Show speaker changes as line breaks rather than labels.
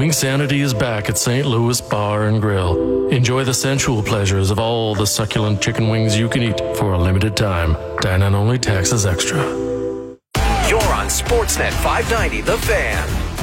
Wingsanity is back at St. Louis Bar and Grill. Enjoy the sensual pleasures of all the succulent chicken wings you can eat for a limited time. Dine on only, taxes extra.
You're on Sportsnet 590, The Fan.